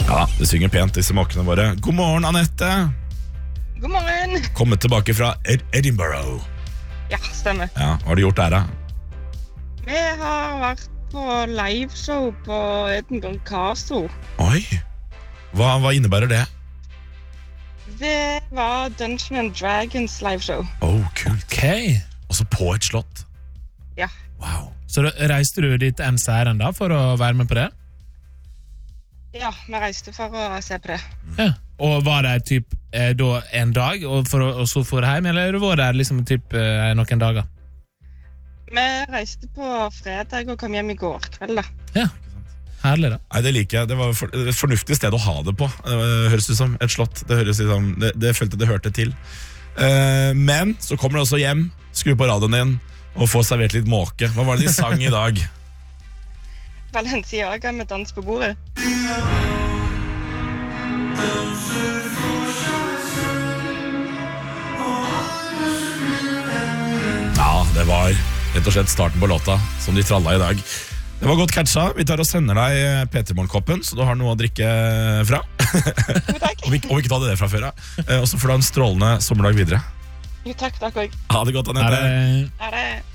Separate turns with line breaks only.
Ja, det synger pent disse måkene våre. God morgen, Anette.
God morgen.
Kommet tilbake fra Edinburgh.
Ja, stemmer.
Ja, hva har du gjort der da?
Vi har vært på liveshow på Edinburgh Castle.
Oi, hva innebærer det?
Det var Dungeons & Dragons liveshow.
Kult.
Ok.
Også på et slott.
Ja.
Wow.
Så da reiste du dit en særen da for å være med på det?
Ja, vi reiste for å se på det.
Ja. Og var det typ da en dag, og så for hjem, eller var det liksom typ noen dager?
Vi reiste på fredag og kom hjem i går kveld da.
Ja, herlig da.
Nei, det liker jeg. Det var et fornuftig sted å ha det på. Det høres ut som et slott. Det høres ut som, det følte det hørte til. Men så kommer du også hjem, skru på radioen din, og får servert litt måke. Hva var det de sang i dag?
Balenciaga med dans på bordet.
Ja, det var rett og slett starten på låta som de tralla i dag. Det var godt catcha. Vi tar og sender deg P3morgen-koppen, så du har noe å drikke fra.
Jo, takk.
Om ikke ta det fra før av. Og så får du ha en strålende sommerdag videre.
Jo, takk også.
Ha det godt, Anette.
Er det...
Ha det.